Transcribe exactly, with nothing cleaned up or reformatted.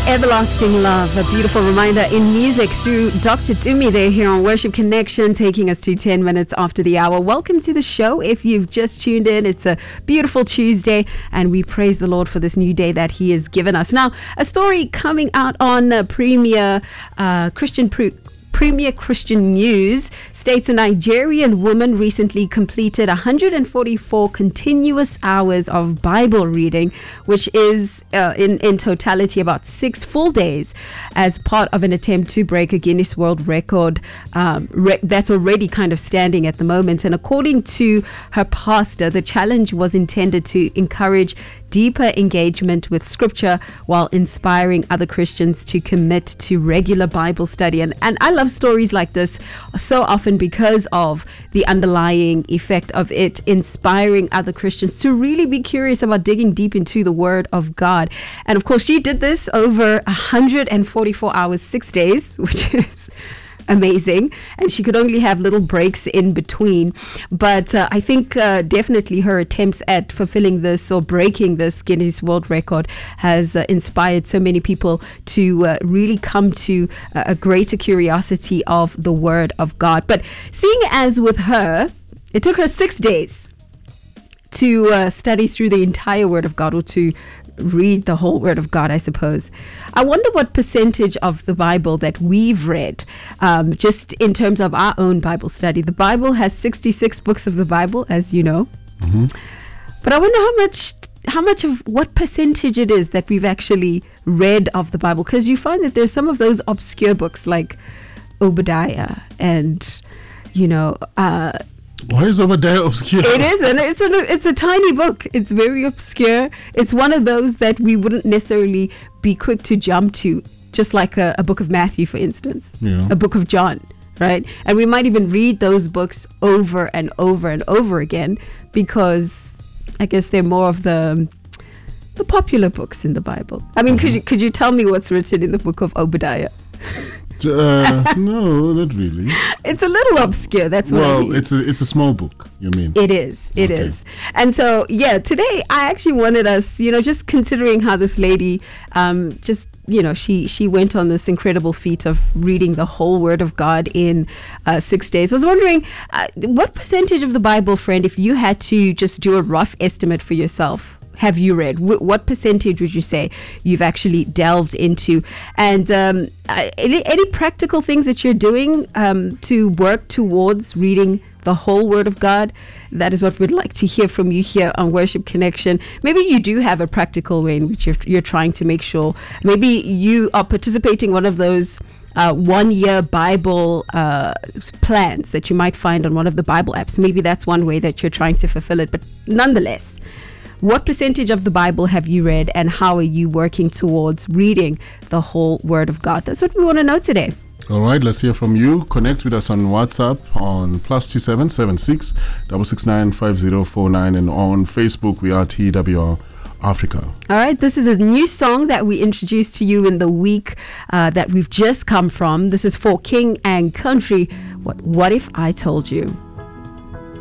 Everlasting Love, a beautiful reminder in music through Doctor Dumi there here on Worship Connection, taking us to ten minutes after the hour. Welcome to the show. If you've just tuned in, it's a beautiful Tuesday and we praise the Lord for this new day that He has given us. Now, a story coming out on uh, Premier uh, Christian Pre- Premier Christian News states a Nigerian woman recently completed one hundred forty-four continuous hours of Bible reading, which is uh, in, in totality about six full days, as part of an attempt to break a Guinness World Record um, re- that's already kind of standing at the moment. And according to her pastor, the challenge was intended to encourage deeper engagement with scripture while inspiring other Christians to commit to regular Bible study. And, and I love stories like this so often because of the underlying effect of it inspiring other Christians to really be curious about digging deep into the Word of God. And of course, she did this over one hundred forty-four hours, six days, which is amazing, and she could only have little breaks in between. But uh, I think uh, definitely her attempts at fulfilling this or breaking this Guinness World Record has uh, inspired so many people to uh, really come to uh, a greater curiosity of the Word of God. But seeing as with her, it took her six days to uh, study through the entire Word of God, or to read the whole Word of God, I suppose. I wonder what percentage of the Bible that we've read, um, just in terms of our own Bible study. The Bible has sixty-six books of the Bible, as you know. Mm-hmm. But I wonder how much, how much of what percentage it is that we've actually read of the Bible, because you find that there's some of those obscure books like Obadiah and, you know, uh, why is Obadiah obscure? It is, and it's a, it's a tiny book. It's very obscure. It's one of those that we wouldn't necessarily be quick to jump to, just like a, a book of Matthew, for instance, yeah. a book of John, right? And we might even read those books over and over and over again because I guess they're more of the the popular books in the Bible. I mean, mm-hmm. could you could you tell me what's written in the book of Obadiah? Uh, no, not really. It's a little obscure. That's what well, I mean. it's a it's a small book. You mean? It is. It okay. is. And so, yeah, today I actually wanted us, you know, just considering how this lady, um, just you know, she she went on this incredible feat of reading the whole Word of God in uh, six days. I was wondering, uh, what percentage of the Bible, friend, if you had to just do a rough estimate for yourself, have you read? W- what percentage would you say you've actually delved into? And um, uh, any, any practical things that you're doing um, to work towards reading the whole Word of God? That is what we'd like to hear from you here on Worship Connection. Maybe you do have a practical way in which you're, you're trying to make sure. Maybe you are participating in one of those Uh, one-year Bible uh, plans that you might find on one of the Bible apps. Maybe that's one way that you're trying to fulfill it. But nonetheless, what percentage of the Bible have you read, and how are you working towards reading the whole Word of God? That's what we want to know today. All right, let's hear from you. Connect with us on WhatsApp on plus two seven seven six six six nine five zero four nine, and on Facebook we are T W R Africa. All right, this is a new song that we introduced to you in the week uh, that we've just come from. This is for King and Country. What, what if I told you?